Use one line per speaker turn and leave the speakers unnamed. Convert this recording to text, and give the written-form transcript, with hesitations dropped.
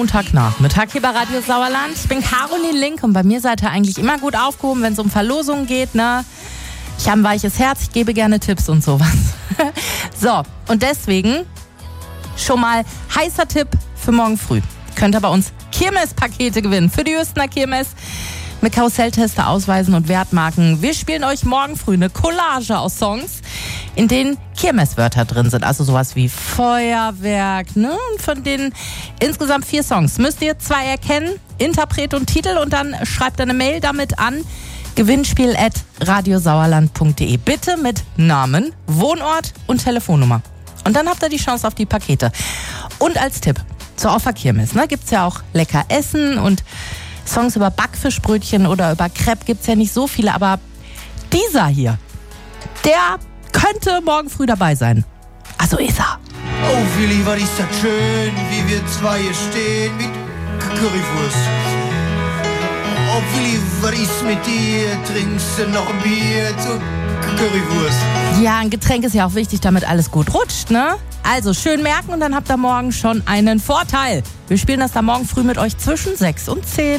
Montagnachmittag hier bei Radio Sauerland. Ich bin Caroline Link und bei mir seid ihr eigentlich immer gut aufgehoben, wenn es um Verlosungen geht, ne? Ich habe ein weiches Herz, ich gebe gerne Tipps und sowas. So, und deswegen schon mal heißer Tipp für morgen früh. Könnt ihr bei uns Kirmes-Pakete gewinnen für die Hüstener Kirmes mit Karusselltester, Ausweisen und Wertmarken. Wir spielen euch morgen früh eine Collage aus Songs, in denen Kirmeswörter drin sind. Also sowas wie Feuerwerk, ne? Und von den insgesamt 4 Songs müsst ihr 2 erkennen, Interpret und Titel, und dann schreibt eine Mail damit an gewinnspiel@radiosauerland.de. Bitte mit Namen, Wohnort und Telefonnummer. Und dann habt ihr die Chance auf die Pakete. Und als Tipp zur Offerkirmes, ne, gibt's ja auch lecker Essen und Songs über Backfischbrötchen oder über Crepe gibt's ja nicht so viele, aber dieser hier, der könnte morgen früh dabei sein. Also ist er.
Oh Willi, was ist das schön, wie wir zwei hier stehen mit Currywurst. Oh Willi, was ist mit dir, trinkst du noch ein Bier zur Currywurst?
Ja, ein Getränk ist ja auch wichtig, damit alles gut rutscht, ne? Also schön merken und dann habt ihr morgen schon einen Vorteil. Wir spielen das da morgen früh mit euch zwischen 6 und 10.